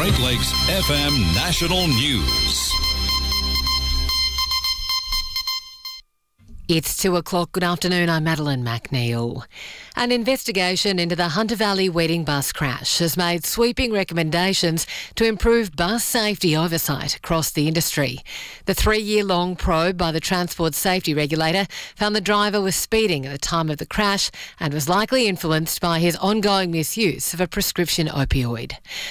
Great Lakes FM National News. It's 2 o'clock. Good afternoon. I'm Madeline McNeil. An investigation into the Hunter Valley wedding bus crash has made sweeping recommendations to improve bus safety oversight across the industry. The 3-year-long probe by the Transport Safety Regulator found the driver was speeding at the time of the crash and was likely influenced by his ongoing misuse of a prescription opioid.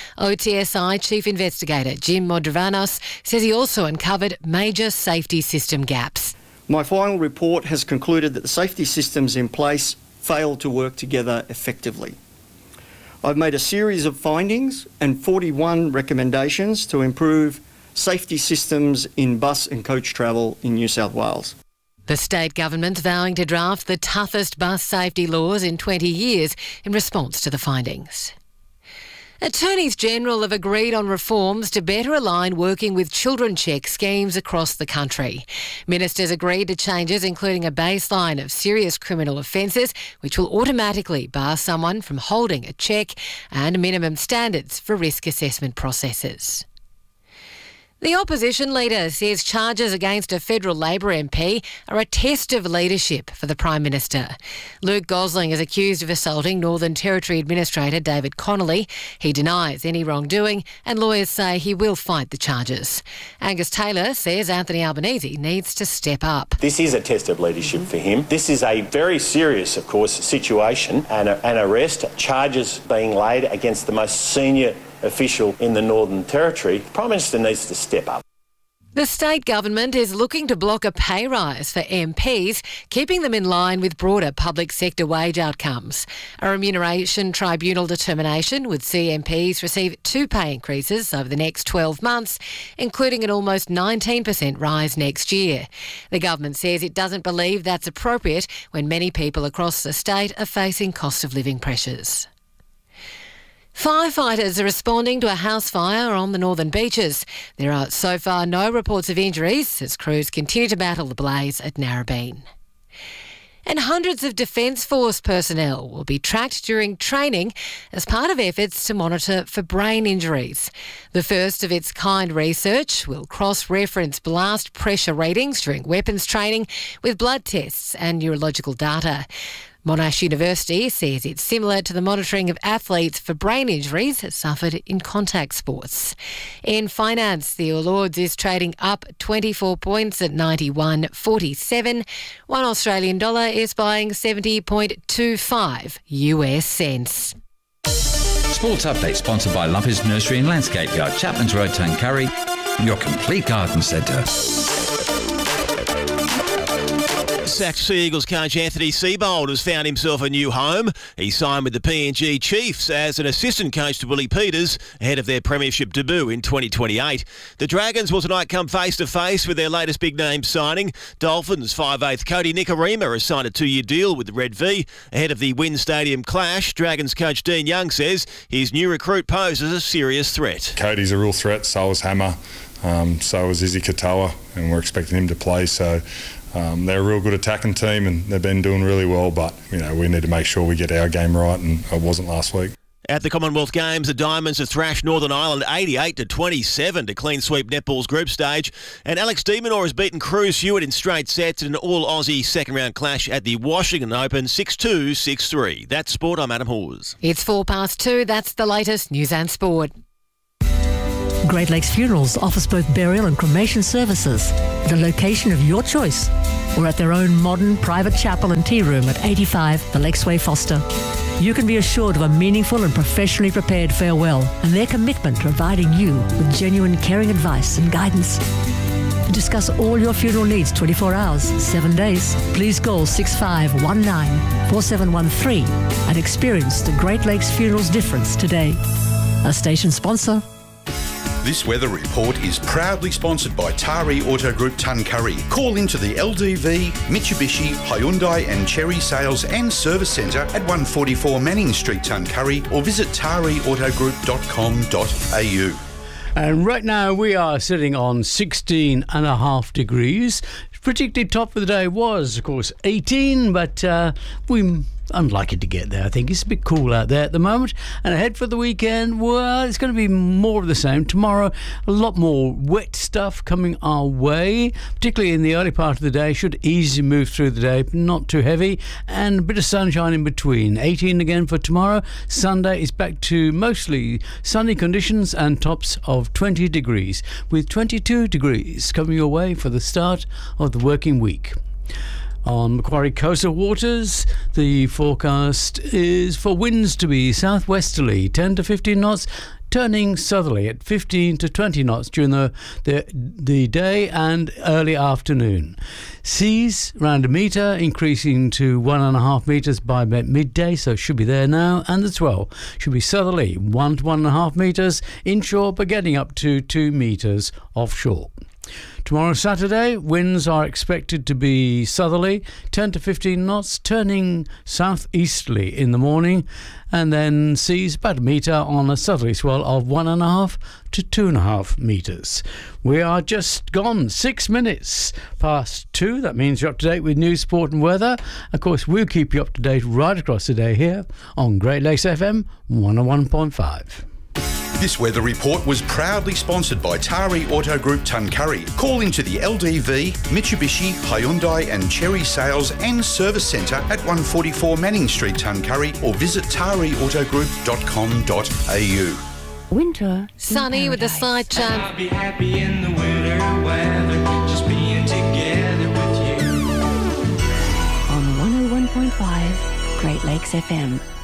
OTSI Chief Investigator Jim Modravanos says he also uncovered major safety system gaps. My final report has concluded that the safety systems in place failed to work together effectively. I've made a series of findings and 41 recommendations to improve safety systems in bus and coach travel in New South Wales. The state government's vowing to draft the toughest bus safety laws in 20 years in response to the findings. Attorneys General have agreed on reforms to better align working with children check schemes across the country. Ministers agreed to changes including a baseline of serious criminal offences, which will automatically bar someone from holding a check, and minimum standards for risk assessment processes. The opposition leader says charges against a federal Labor MP are a test of leadership for the Prime Minister. Luke Gosling is accused of assaulting Northern Territory Administrator David Connolly. He denies any wrongdoing and lawyers say he will fight the charges. Angus Taylor says Anthony Albanese needs to step up. This is a test of leadership for him. This is a very serious, of course, situation and an arrest, charges being laid against the most senior official in the Northern Territory. The Prime Minister needs to step up. The state government is looking to block a pay rise for MPs, keeping them in line with broader public sector wage outcomes. A remuneration tribunal determination would see MPs receive 2 pay increases over the next 12 months, including an almost 19% rise next year. The government says it doesn't believe that's appropriate when many people across the state are facing cost of living pressures. Firefighters are responding to a house fire on the Northern Beaches. There are so far no reports of injuries as crews continue to battle the blaze at Narrabeen. And hundreds of Defence Force personnel will be tracked during training as part of efforts to monitor for brain injuries. The first of its kind research will cross-reference blast pressure readings during weapons training with blood tests and neurological data. Monash University says it's similar to the monitoring of athletes for brain injuries suffered in contact sports. In finance, the All Ords is trading up 24 points at 91.47. One Australian dollar is buying 70.25 US cents. Sports Update sponsored by Lumpers Nursery and Landscape Yard, Chapman's Road, Tuncurry, your complete garden centre. Sacked Sea Eagles coach Anthony Seibold has found himself a new home. He signed with the PNG Chiefs as an assistant coach to Willie Peters ahead of their premiership debut in 2028. The Dragons will tonight come face-to-face with their latest big-name signing. Dolphins 5'8" Cody Nikorima has signed a 2-year deal with the Red V ahead of the Wynn Stadium clash. Dragons coach Dean Young says his new recruit poses a serious threat. Cody's a real threat, so is Hammer, so is Izzy Katoa, and we're expecting him to play, so... they're a real good attacking team and they've been doing really well, but we need to make sure we get our game right, and it wasn't last week. At the Commonwealth Games, the Diamonds have thrashed Northern Ireland 88-27 to clean sweep netball's group stage, and Alex de Minaur has beaten Cruz Hewitt in straight sets in an all-Aussie second-round clash at the Washington Open 6-2, 6-3. That's sport. I'm Adam Hawes. It's 2:04. That's the latest news and sport. Great Lakes Funerals offers both burial and cremation services at a location of your choice or at their own modern private chapel and tea room at 85 the Lakesway Foster. You can be assured of a meaningful and professionally prepared farewell and their commitment to providing you with genuine caring advice and guidance. To discuss all your funeral needs 24 hours, 7 days, please call 6519-4713 and experience the Great Lakes Funerals difference today. A station sponsor. This weather report is proudly sponsored by Tari Auto Group Tuncurry. Call into the LDV, Mitsubishi, Hyundai and Chery Sales and Service Centre at 144 Manning Street, Tuncurry, or visit tariautogroup.com.au. And right now we are sitting on 16.5 degrees. Predicted top for the day was, of course, 18, but we unlikely to get there. I think it's a bit cool out there at the moment. And ahead for the weekend, well, it's going to be more of the same. Tomorrow, a lot more wet stuff coming our way, particularly in the early part of the day. Should easily move through the day, not too heavy, and a bit of sunshine in between. 18 again for tomorrow. Sunday is back to mostly sunny conditions and tops of 20 degrees, with 22 degrees coming your way for the start of the working week. On Macquarie coastal waters, the forecast is for winds to be southwesterly, 10 to 15 knots, turning southerly at 15 to 20 knots during the day and early afternoon. Seas around a metre, increasing to 1.5 metres by midday, so it should be there now. And the swell should be southerly, 1 to 1.5 metres inshore, but getting up to 2 metres offshore. Tomorrow, Saturday, winds are expected to be southerly, 10 to 15 knots, turning southeasterly in the morning, and then seas about a metre on a southerly swell of 1.5 to 2.5 metres. We are just gone 6 minutes past 2. That means you're up to date with news, sport and weather. Of course, we'll keep you up to date right across the day here on Great Lakes FM 101.5. This weather report was proudly sponsored by Tari Auto Group Tuncurry. Call into the LDV, Mitsubishi, Hyundai and Cherry Sales and Service Centre at 144 Manning Street, Tuncurry, or visit tariautogroup.com.au. Winter. Sunny with a slight chance. I'll be happy in the winter weather, just being together with you. On 101.5 Great Lakes FM.